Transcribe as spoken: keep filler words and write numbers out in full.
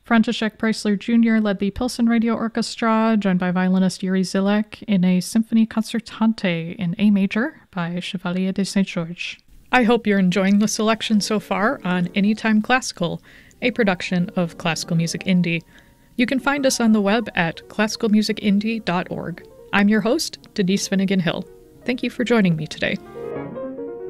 František Preisler Junior led the Pilsen Radio Orchestra, joined by violinist Yuri Zilek, in a Symphony Concertante in A major by Chevalier de Saint-Georges. I hope you're enjoying the selection so far on Anytime Classical, a production of Classical Music Indie. You can find us on the web at classical music indie dot org. I'm your host, Denise Finnegan Hill. Thank you for joining me today.